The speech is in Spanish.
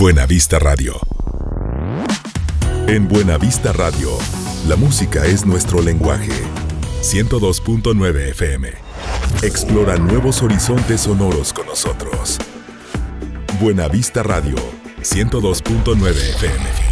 Buenavista Radio. En Buenavista Radio, la música es nuestro lenguaje. 102.9 FM. Explora nuevos horizontes sonoros con nosotros. Buenavista Radio, 102.9 FM.